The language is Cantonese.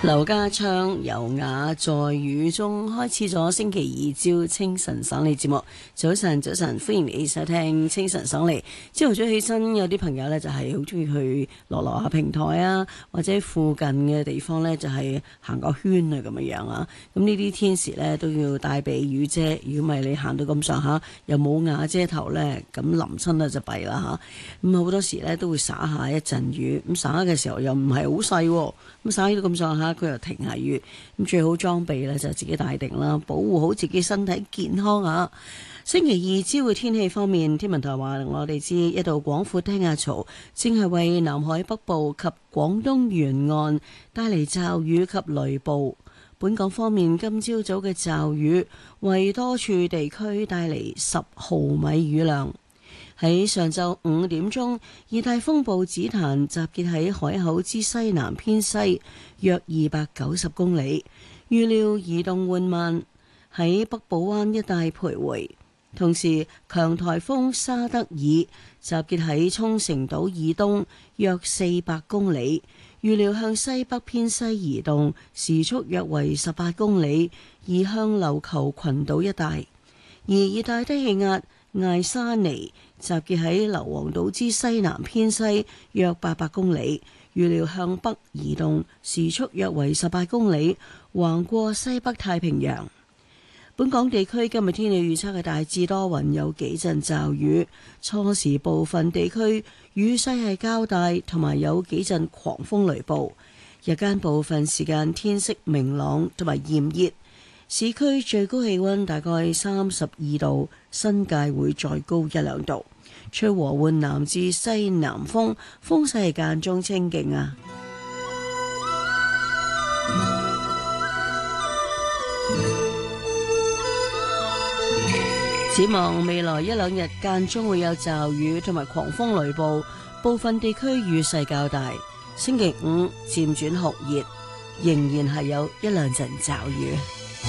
劉家昌、尤雅在雨中開始咗星期二朝清晨爽利節目。早晨，早晨，歡迎你收聽清晨爽利。朝頭早起身，有啲朋友呢就係好中意去落下平台啊，或者附近嘅地方呢就係行個圈啊咁樣啊。咁呢啲天時呢都要帶備雨遮，如果唔係你行到咁上下又冇瓦遮頭呢，咁淋親呢就弊啦嚇。咁好多時呢都會灑下一陣雨，咁灑嘅時候又唔係好細喎，咁灑到咁上下佢又停下雨，咁最好裝備呢就自己帶定啦，保護好自己身體健康啊！星期二朝嘅天氣方面，天文台話我哋知一道廣闊低壓槽正係為南海北部及廣東沿岸帶嚟驟雨及雷暴。本港方面，今朝早嘅驟雨為多處地區帶嚟10毫米雨量。喺上晝5點鐘，熱帶風暴紫檀集結喺海口之西南偏西約290公里，預料移動緩慢，喺北部灣一帶徘徊。同時，強颱風沙德爾集結喺沖繩島以東約400公里，預料向西北偏西移動，時速約為18公里，移向琉球群島一帶。而熱帶低氣壓艾沙尼集結喺硫磺島之西南偏西約800公里，預料向北移動，時速約為18公里，橫過西北太平洋。本港地區今日天氣預測係大致多雲，有幾陣驟雨，初時部分地區雨勢係較大，同埋有幾陣狂風雷暴。日間部分時間天色明朗同埋炎熱，市區最高氣溫大概32度，新界會再高1-2度。吹和緩南至西南風，風勢係間中清勁啊！展望未來1-2日間中會有驟雨同埋狂風雷暴，部分地區雨勢較大。星期五漸轉酷熱，仍然係有1-2陣驟雨。